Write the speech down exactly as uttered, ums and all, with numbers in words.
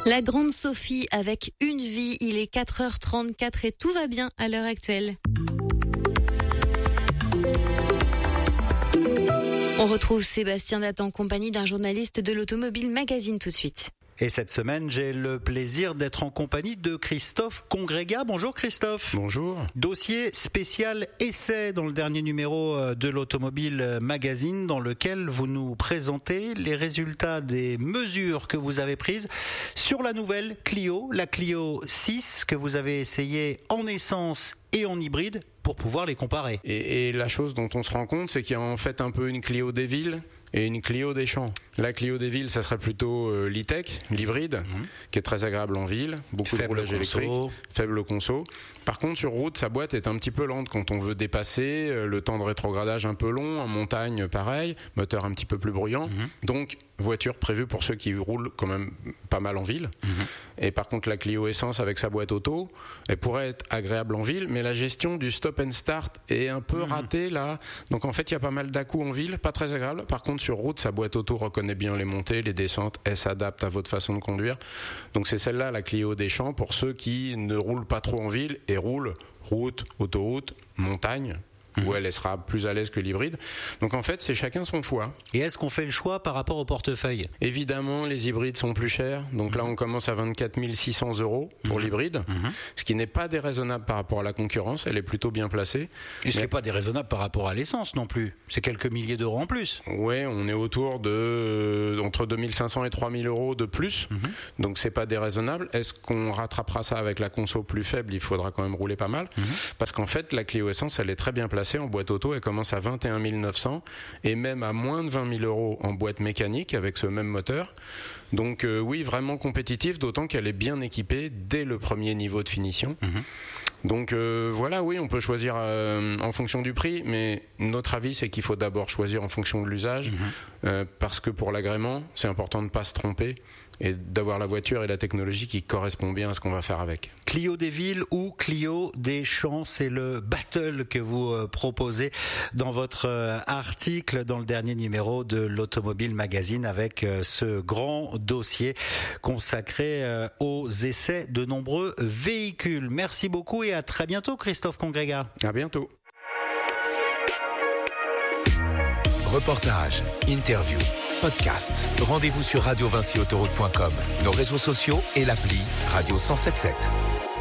La grande Sophie avec Une vie, il est quatre heures trente-quatre et tout va bien à l'heure actuelle. On retrouve Sébastien Datt en compagnie d'un journaliste de l'Automobile Magazine tout de suite. Et cette semaine, j'ai le plaisir d'être en compagnie de Christophe Congrega. Bonjour Christophe. Bonjour. Dossier spécial essai dans le dernier numéro de l'Automobile Magazine, dans lequel vous nous présentez les résultats des mesures que vous avez prises sur la nouvelle Clio, la Clio six, que vous avez essayée en essence et en hybride pour pouvoir les comparer. Et, et la chose dont on se rend compte, c'est qu'il y a en fait un peu une Clio des villes et une Clio des champs. La Clio des villes, ça serait plutôt euh, l'e-tech, l'hybride, mmh. qui est très agréable en ville, beaucoup faible de roulage électrique, faible conso. Par contre, sur route, sa boîte est un petit peu lente quand on veut dépasser, euh, le temps de rétrogradage un peu long, en montagne pareil, moteur un petit peu plus bruyant. Mmh. Donc, voiture prévue pour ceux qui roulent quand même pas mal en ville. Mmh. Et par contre, la Clio essence avec sa boîte auto, elle pourrait être agréable en ville, mais la gestion du stop and start est un peu mmh. ratée là. Donc en fait, il y a pas mal d'à-coups en ville, pas très agréable. Par contre, sur route, sa boîte auto reconnaît bien les montées, les descentes, elle s'adapte à votre façon de conduire. Donc c'est celle-là, la Clio des champs, pour ceux qui ne roulent pas trop en ville et roulent route, autoroute, montagne, mmh. où elle sera plus à l'aise que l'hybride. Donc en fait, c'est chacun son choix. Et est-ce qu'on fait le choix par rapport au portefeuille ? Évidemment, les hybrides sont plus chers. Donc mmh. là, on commence à vingt-quatre mille six cents euros pour mmh. l'hybride, mmh. ce qui n'est pas déraisonnable par rapport à la concurrence. Elle est plutôt bien placée. Et ce qui n'est pas déraisonnable par rapport à l'essence non plus. C'est quelques milliers d'euros en plus. Oui, on est autour de euh, entre deux mille cinq cents et trois mille euros de plus. Mmh. Donc c'est pas déraisonnable. Est-ce qu'on rattrapera ça avec la conso plus faible ? Il faudra quand même rouler pas mal. Mmh. Parce qu'en fait, la Clio essence, elle est très bien placée. En boîte auto, elle commence à vingt et un mille neuf cents et même à moins de vingt mille euros en boîte mécanique avec ce même moteur. Donc euh, oui, vraiment compétitive, d'autant qu'elle est bien équipée dès le premier niveau de finition. Mmh. Donc euh, voilà, oui, on peut choisir euh, en fonction du prix, mais notre avis, c'est qu'il faut d'abord choisir en fonction de l'usage, mmh. euh, parce que pour l'agrément, c'est important de ne pas se tromper et d'avoir la voiture et la technologie qui correspond bien à ce qu'on va faire avec. Clio des villes ou Clio des champs, c'est le battle que vous euh, proposez dans votre euh, article dans le dernier numéro de l'Automobile Magazine avec euh, ce grand dossier consacré euh, aux essais de nombreux véhicules. Merci beaucoup et à très bientôt Christophe Congrega. À bientôt. Reportage, interview, podcast. Rendez-vous sur radio vinci autoroute point com, nos réseaux sociaux et l'appli Radio cent soixante-dix-sept.